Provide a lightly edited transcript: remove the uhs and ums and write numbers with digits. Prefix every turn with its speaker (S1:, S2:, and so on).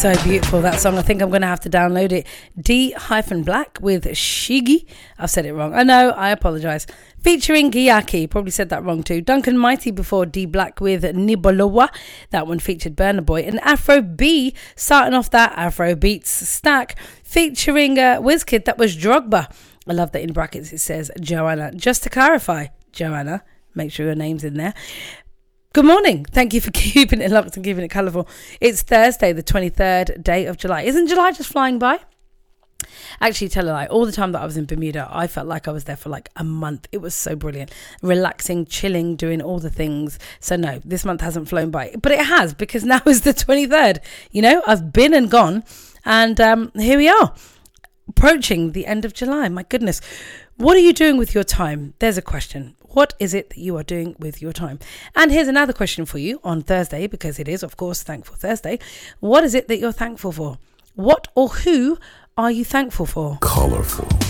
S1: So beautiful, that song. I think I'm going to have to download it. D-Black with Shigi. I've said it wrong. I know, I apologise. Featuring Giyaki. Probably said that wrong too. Duncan Mighty before D Black with Nibolowa. That one featured Burna Boy. And Afro B starting off that Afro Beats stack featuring Wizkid. That was Drogba. I love that in brackets it says Joanna. Just to clarify, Joanna, make sure your name's in there. Good morning. Thank you for keeping it locked and keeping it colourful. It's Thursday, the 23rd day of July. Isn't July just flying by? Actually, tell a lie. All the time that I was in Bermuda, I felt like I was there for like a month. It was so brilliant. Relaxing, chilling, doing all the things. So no, this month hasn't flown by. But it has, because now is the 23rd. You know, I've been and gone. And here we are, approaching the end of July. My goodness. What are you doing with your time? There's a question. What is it that you are doing with your time? And here's another question for you on Thursday, because it is, of course, Thankful Thursday. What is it that you're thankful for? What or who are you thankful for?
S2: Colorful.